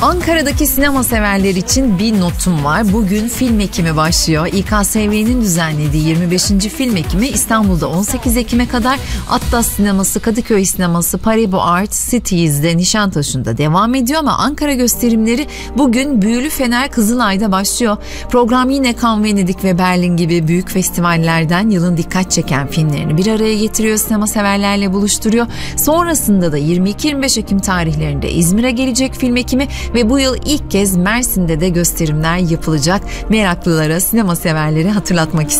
Ankara'daki sinema severler için bir notum var. Bugün film ekimi başlıyor. İKSV'nin düzenlediği 25. film ekimi İstanbul'da 18 Ekim'e kadar, Atlas Sineması, Kadıköy Sineması, Paribu Art Cities'de, Nişantaşı'nda devam ediyor ama Ankara gösterimleri bugün Büyülü Fener Kızılay'da başlıyor. Program yine Cannes, Venedik ve Berlin gibi büyük festivallerden yılın dikkat çeken filmlerini bir araya getiriyor, sinema severlerle buluşturuyor. Sonrasında da 22-25 Ekim tarihlerinde İzmir'e gelecek film ekimi ve bu yıl ilk kez Mersin'de de gösterimler yapılacak. Meraklılara, sinema severleri hatırlatmak istiyorum.